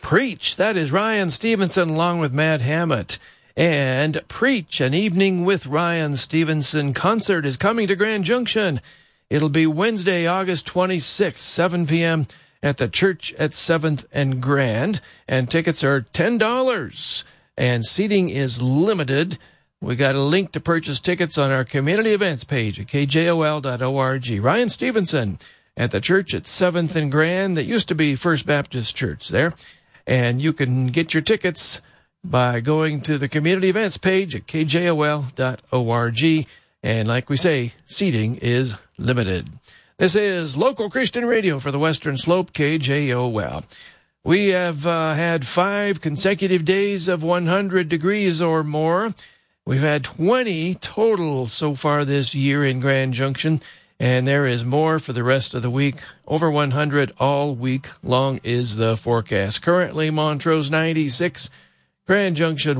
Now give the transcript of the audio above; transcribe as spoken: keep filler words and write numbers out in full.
Preach. That is Ryan Stevenson along with Matt Hammett. And Preach, an evening with Ryan Stevenson concert is coming to Grand Junction. It'll be Wednesday, August twenty-sixth, seven p.m. at the Church at seventh and Grand. And tickets are ten dollars. And seating is limited. We got a link to purchase tickets on our community events page at k j o l dot org. Ryan Stevenson at the Church at seventh and Grand. That used to be First Baptist Church there. And you can get your tickets by going to the community events page at k j o l dot org. And like we say, seating is limited. This is local Christian radio for the Western Slope, K J O L. We have uh, had five consecutive days of one hundred degrees or more. We've had twenty total so far this year in Grand Junction, and there is more for the rest of the week. Over one hundred all week long is the forecast. Currently, Montrose ninety-six, Grand Junction